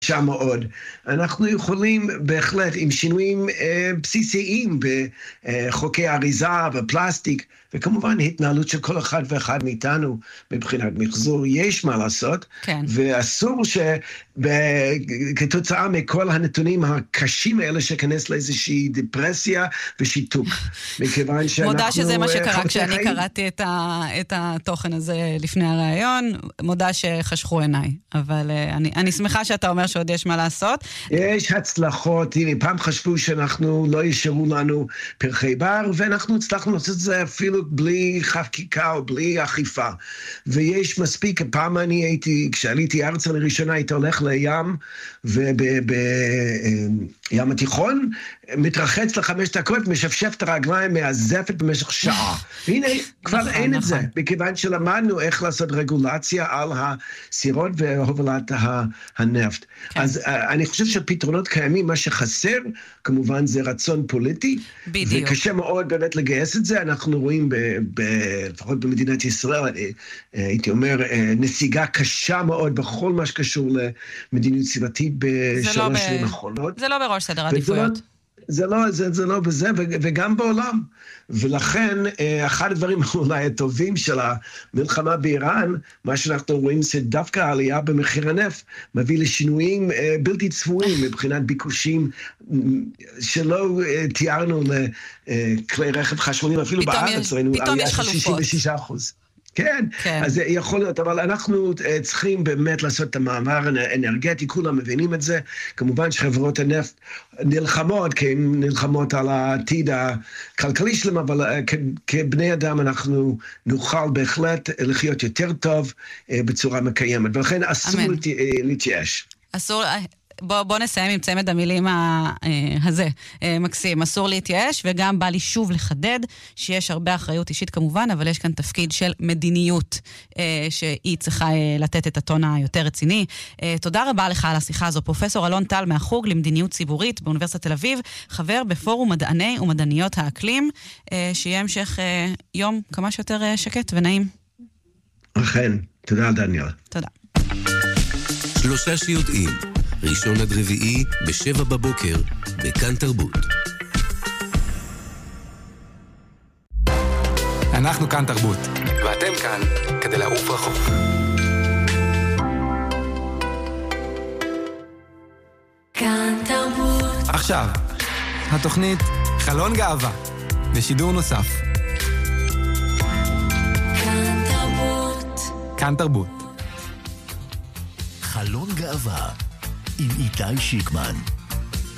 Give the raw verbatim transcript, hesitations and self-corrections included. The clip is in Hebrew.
קשה מאוד. אנחנו יכולים בהחלט עם שינויים אה, בסיסיים בחוקי אריזה ופלסטיק, וכמובן התנהלות של כל אחד ואחד מאיתנו מבחינת מחזור, יש מה לעשות, כן. ואסור שכתוצאה מכל הנתונים הקשים האלה שכנס לאיזושהי דיפרסיה ושיתוק, מכיוון שאנחנו... מודה שזה מה שקרה כשאני קראתי את, ה, את התוכן הזה לפני הרעיון, מודה שחשכו עיניי, אבל אני, אני שמחה שאתה אומר שעוד יש מה לעשות. יש הצלחות, הנה, פעם חשבו שאנחנו לא ישארו לנו פרחי בר, ואנחנו הצלחנו לעשות את זה אפילו בלי חקיקה או בלי אכיפה. ויש מספיק, פעם אני הייתי, כשעליתי ארצה לראשונה, הייתי הולך לים, ובים התיכון, מתרחץ לחמש דקות, משפשף את הרגליים מהזפת במשך שעה. והנה, כבר אין את זה, מכיוון שלמדנו איך לעשות רגולציה על הסירות והובלת הנפט. אז אני חושב שפתרונות קיימים, מה שחסר, כמובן זה רצון פוליטי, וקשה מאוד באמת לגייס את זה. אנחנו רואים, לפחות במדינת ישראל, הייתי אומר, נסיגה קשה מאוד בכל מה שקשור למדיניות סביבתית בשלוש שנים האחרונות. זה לא בראש סדר עדיפויות. זה לא, זה, זה לא בזה, וגם בעולם. ולכן, אחד הדברים אולי הטובים של המלחמה באיראן, מה שאנחנו רואים זה דווקא העלייה במחיר הנפט, מביא לשינויים בלתי צפויים, מבחינת ביקושים שלא תיארנו לכלי רכב חשמליים, אפילו בארץ, ראינו עלייה של שישים ושישה אחוז. כן, כן, אז זה יכול להיות, אבל אנחנו צריכים באמת לעשות את המעבר האנרגטי, כולם מבינים את זה, כמובן שחברות הנפט נלחמות, כי הן נלחמות על העתיד הכלכלי שלהם, אבל כבני אדם אנחנו נוכל בהחלט לחיות יותר טוב בצורה מקיימת, ולכן אסור להתייאש. אסור... בוא, בוא נסיים עם צמד המילים הזה, מקסים. אסור להתייאש, וגם בא לי שוב לחדד שיש הרבה אחריות אישית כמובן, אבל יש כאן תפקיד של מדיניות שהיא צריכה לתת את הטון היותר רציני. תודה רבה לך על השיחה הזו. פרופסור אלון טל מהחוג למדיניות ציבורית באוניברסיטת תל אביב, חבר בפורום מדעני ומדעניות האקלים, שיהיה המשך יום כמה שיותר שקט ונעים. אכן, תודה דניאל. תודה. שלושה שיודעים. ראשון עד רביעי בשבע בבוקר בכאן תרבות. אנחנו כאן תרבות, ואתם כאן כדי לעוף רחוק. כאן תרבות. עכשיו, התוכנית חלון גאווה, בשידור נוסף. כאן תרבות. כאן תרבות. חלון גאווה עם איתי שיקמן.